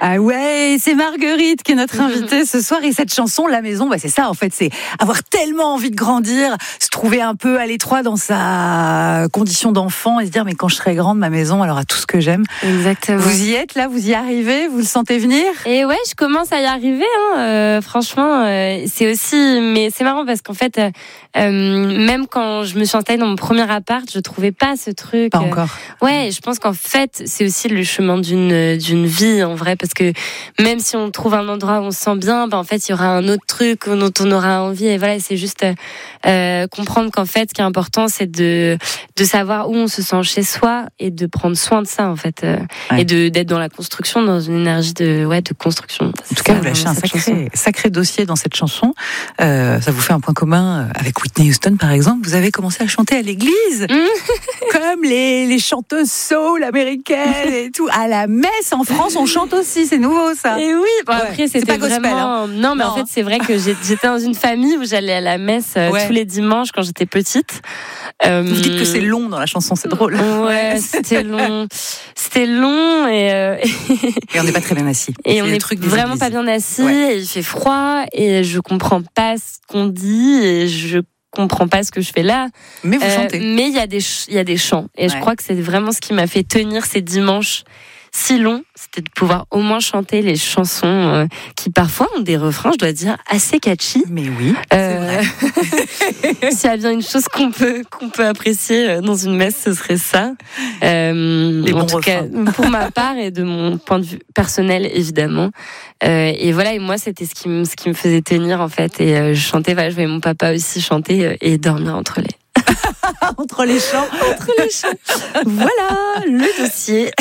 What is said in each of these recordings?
Ah ouais, c'est Marguerite qui est notre invitée ce soir. Et cette chanson, La Maison, c'est ça en fait, c'est avoir tellement envie de grandir, se trouver un peu à l'étroit dans sa condition d'enfant et se dire mais quand je serai grande, ma maison, elle aura tout ce que j'aime. Exactement. Vous y êtes là, vous y arrivez, vous le sentez venir? Et ouais, je commence à y arriver. Franchement, c'est aussi, mais c'est marrant parce qu'en fait, même quand je me suis installée dans mon premier appart, je trouvais pas ce truc. Pas encore. Ouais, je pense qu'en fait, c'est aussi le chemin d'une vie en vrai, parce que même si on trouve un endroit où on se sent bien, en fait, il y aura un autre truc dont on aura envie. Et voilà, c'est juste comprendre qu'en fait, ce qui est important, c'est de savoir où on se sent chez soi et de prendre soin de ça en fait, et d'être dans la construction, dans une énergie de construction. En tout cas, vous lâchez un sacré dossier dans cette chanson. Ça vous fait un point commun avec Whitney Houston, par exemple. Vous avez commencé à chanter à l'église, comme les chanteuses soul américaines et tout. À la messe en France, on chante aussi. C'est nouveau, ça. Et oui. Après, c'était pas gospel, vraiment. Non, mais en fait, c'est vrai que j'étais dans une famille où j'allais à la messe tous les dimanches quand j'étais petite. Vous dites que c'est long dans la chanson, c'est drôle. Ouais, c'était long. C'était long et on n'est pas très bien assis. Et on est vraiment pas bien assis. Et il fait froid et je comprends pas ce qu'on dit et je comprends pas ce que je fais là. Mais vous chantez. Mais il y a des chants et je crois que c'est vraiment ce qui m'a fait tenir ces dimanches si longs, c'était de pouvoir au moins chanter les chansons qui parfois ont des refrains, je dois dire, assez catchy. Mais oui, c'est vrai. S'il y a bien une chose qu'on peut apprécier dans une messe, ce serait ça. En tout cas, pour ma part et de mon point de vue personnel, évidemment. Et voilà, et moi, c'était ce qui me faisait tenir, en fait. Et je chantais, je voyais mon papa aussi chanter et dormir entre les chants. Voilà, le dossier.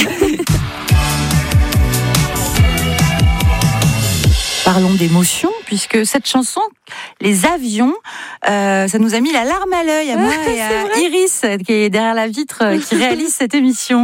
Parlons d'émotion, puisque cette chanson, Les avions, ça nous a mis la larme à l'œil, à moi et à Iris, qui est derrière la vitre, qui réalise cette émission.